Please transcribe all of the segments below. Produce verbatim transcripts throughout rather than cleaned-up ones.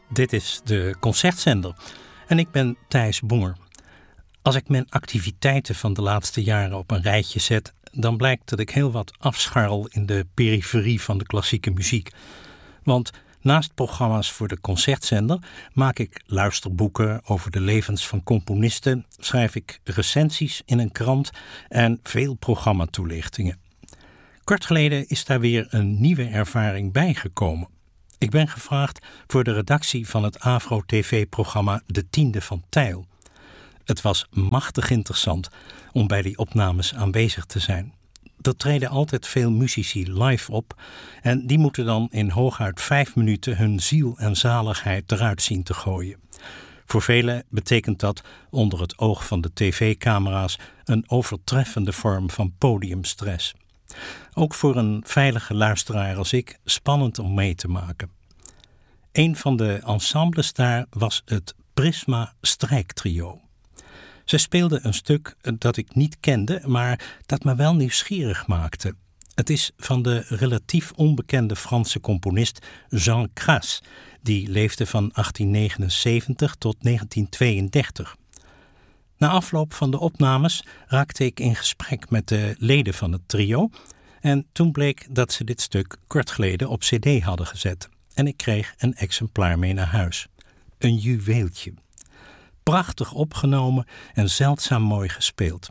Dit is de Concertzender en ik ben Thijs Bonger. Als ik mijn activiteiten van de laatste jaren op een rijtje zet, dan blijkt dat ik heel wat afscharrel in de periferie van de klassieke muziek. Want naast programma's voor de Concertzender maak ik luisterboeken over de levens van componisten, schrijf ik recensies in een krant en veel programmatoelichtingen. Kort geleden is daar weer een nieuwe ervaring bijgekomen. Ik ben gevraagd voor de redactie van het Avro-T V-programma De Tiende van Tijl. Het was machtig interessant om bij die opnames aanwezig te zijn. Er treden altijd veel muzici live op en die moeten dan in hooguit vijf minuten hun ziel en zaligheid eruit zien te gooien. Voor velen betekent dat onder het oog van de tv-camera's een overtreffende vorm van podiumstress. Ook voor een veilige luisteraar als ik spannend om mee te maken. Een van de ensembles daar was het Prisma Strijktrio. Ze speelden een stuk dat ik niet kende, maar dat me wel nieuwsgierig maakte. Het is van de relatief onbekende Franse componist Jean Cras, die leefde van achttien negenenzeventig tot negentien tweeëndertig. Na afloop van de opnames raakte ik in gesprek met de leden van het trio en toen bleek dat ze dit stuk kort geleden op cd hadden gezet. En ik kreeg een exemplaar mee naar huis. Een juweeltje. Prachtig opgenomen en zeldzaam mooi gespeeld.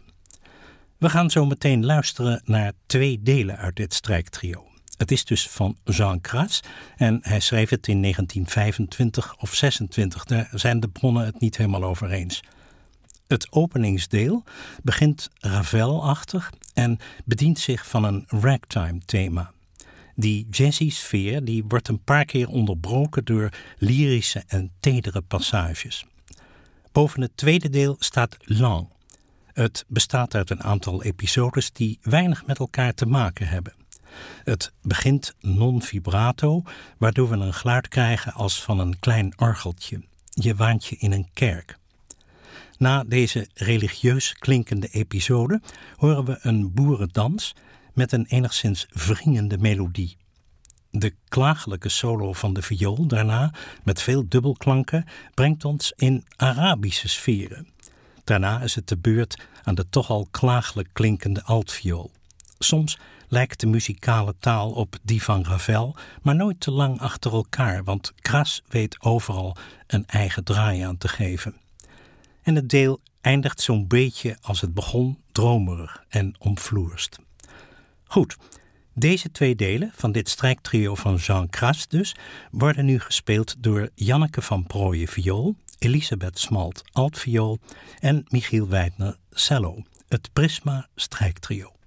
We gaan zo meteen luisteren naar twee delen uit dit strijktrio. Het is dus van Jean Cras en hij schreef het in negentien vijfentwintig of zesentwintig. Daar zijn de bronnen het niet helemaal over eens. Het openingsdeel begint Ravel-achtig en bedient zich van een ragtime-thema. Die jazzy sfeer die wordt een paar keer onderbroken door lyrische en tedere passages. Boven het tweede deel staat L'An. Het bestaat uit een aantal episodes die weinig met elkaar te maken hebben. Het begint non-vibrato, waardoor we een geluid krijgen als van een klein orgeltje. Je waant je in een kerk. Na deze religieus klinkende episode horen we een boerendans met een enigszins wringende melodie. De klagelijke solo van de viool daarna, met veel dubbelklanken, brengt ons in Arabische sferen. Daarna is het de beurt aan de toch al klagelijk klinkende altviool. Soms lijkt de muzikale taal op die van Ravel, maar nooit te lang achter elkaar, want Cras weet overal een eigen draai aan te geven. En het deel eindigt zo'n beetje als het begon, dromerig en omvloerst. Goed, deze twee delen van dit strijktrio van Jean Cras dus worden nu gespeeld door Janneke van Prooijen viool, Elisabeth Smalt altviool en Michiel Weidner cello, het Prisma Strijktrio.